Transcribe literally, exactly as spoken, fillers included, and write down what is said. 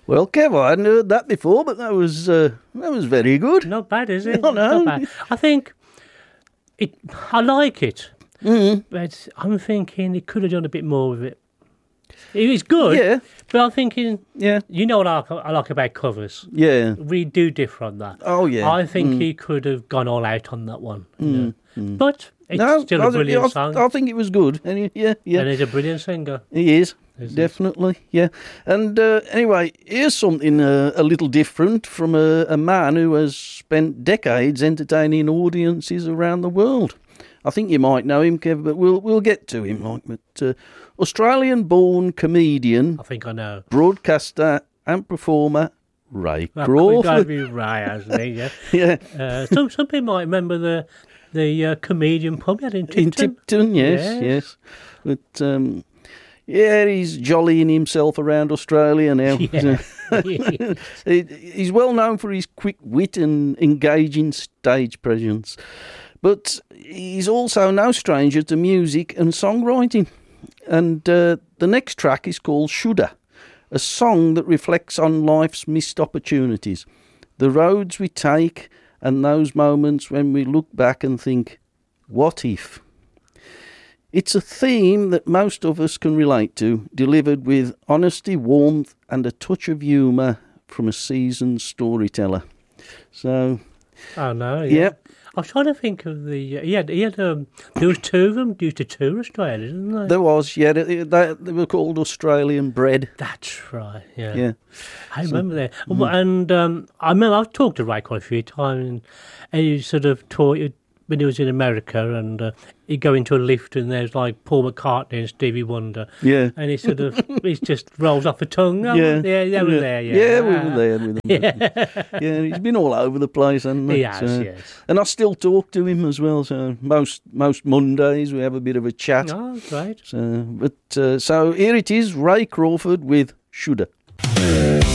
Well, Kev, I hadn't heard that before, but that was uh, that was very good. Not bad, is it? No, no. Not bad. I think it. I like it, Mm. but I'm thinking it could have done a bit more with it. It was good, Yeah, but I'm thinking, yeah, you know what I like, I like about covers? yeah. We do differ on that. Oh, yeah. I think Mm. he could have gone all out on that one. you Mm, know. mm. But it's No, still I, a th- brilliant I, song. I think it was good. And he- yeah, yeah. And he's a brilliant singer. He is, Is he? definitely, yeah. And uh, anyway, here's something uh, a little different from a, a man who has spent decades entertaining audiences around the world. I think you might know him, Kev, but we'll we'll get to him. Like, but uh, Australian-born comedian, I think I know. broadcaster, and performer Ray Well, Crawford. that'd be right, hasn't he? Yeah. Yeah, Uh, some some people might remember the the uh, comedian pub he had in in Tipton. Tipton, yes, Yes. yes. But um, yeah, he's jollying himself around Australia now. Yeah. He- He's well known for his quick wit and engaging stage presence. But he's also no stranger to music and songwriting. And uh, the next track is called Shoulda, a song that reflects on life's missed opportunities, the roads we take, and those moments when we look back and think, what if? It's a theme that most of us can relate to, delivered with honesty, warmth, and a touch of humour from a seasoned storyteller. So, Oh no, yeah. yeah, I was trying to think of the. Uh, he had, he had um, there was two of them due to tour Australia, didn't there? there was, yeah, they, they, they were called Australian Bread. That's right, yeah. Yeah. I remember that. And um, I remember I've talked to Ray quite a few times, and, and he sort of taught when he was in America, and uh, he'd go into a lift, and there's like Paul McCartney and Stevie Wonder, Yeah. and he sort of he just rolls off the tongue. Oh, Yeah. yeah, they were there. Yeah, Yeah, we were there with him. Yeah, Yeah, he's been all over the place, hasn't he? he has. So- Yes. And I still talk to him as well. So most most Mondays we have a bit of a chat. Oh, great. So, but uh, so here it is, Ray Crawford with Shoulda.